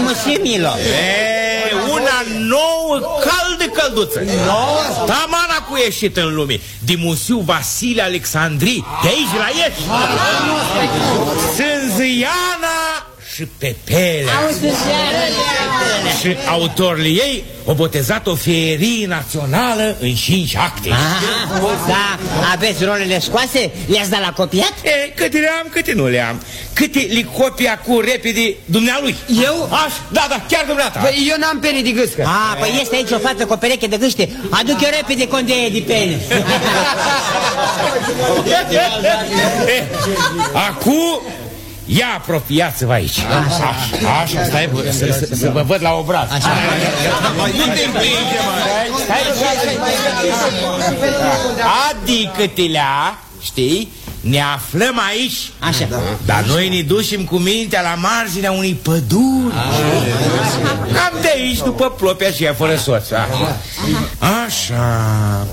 Musimilo? Una nouă, călduță. Tamana cu ieșit în lume. Dimusiu Vasile Alexandrii. De aici la Ieși. Sânziana și Pepele. Și autorii ei au botezat o ferie națională în 5 acte. Da, aveți rolele scoase? Le-ați dat la copiat? Câte le-am, câte nu le-am. Câte li copia cu repede dumnealui. Eu? Da, chiar dumneata. Păi eu n-am pene de gâscă. Păi este aici o fată cu o pereche de gâște. Aduc eu repede condeie de pene. Acum ia apropiați-vă aici. Așa, stai să vă văd la obraz. Nu te împinge, mă. Adică Tilea, știi, ne aflăm aici. Așa. Dar noi ne ducem cu mintea la marginea unei păduri. Cam de aici, după plopia aceea fără soț. Așa.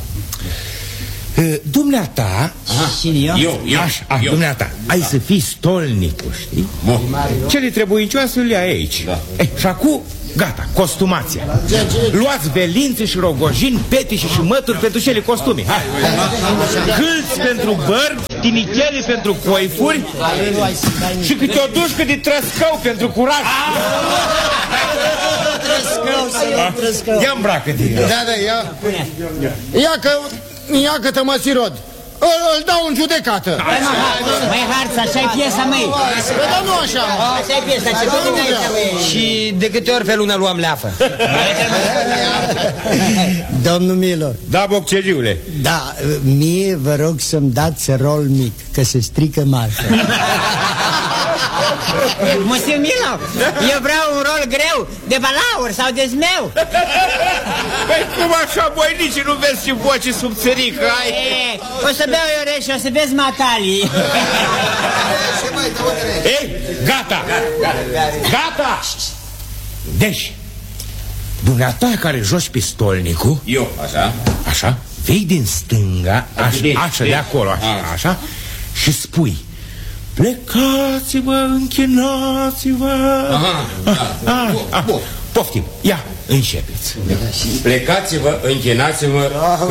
Dumneata, eu, dumneata, ai să fii stolnicul, știi? Cele trebuicioase le ai aici. Și acum, gata, costumația. Luați velințe și rogojini, petișe și mături pentru cele costume. Câlți pentru bărbi, tinichele pentru coifuri și câte o dușcă de trăscău pentru curaj. Ia îmbracă-te. Da, ia că te Sirod. Îl dau în judecată. Măi, Harț, așa-i piesa, măi. Dar nu așa. Așa-i piesa, ce tot din aici, măi. Și de câte ori pe lună luam leafă? Domnul Milo. Da, bocceriule. Da, mie vă rog să-mi dați rol mic, că se strică marșa. Musimilo, eu vreau un rol greu, de balaur sau de zmeu. Păi cum așa, boinici, nu vezi ce voce subțărică ai? O să beau eu reși, o să vezi matalii. Ei, gata. Deci, dumneata care joci pistolnicul. Eu, așa, vei din stânga, așa, de acolo, așa, și spui: plecați-vă, închinați-vă. Poftim, ia, începeți. Plecați-vă, închinați-vă.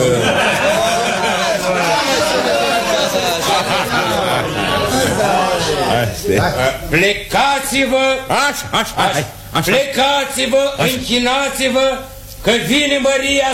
Plecați-vă. Așa. Plecați-vă, închinați-vă, că vine Maria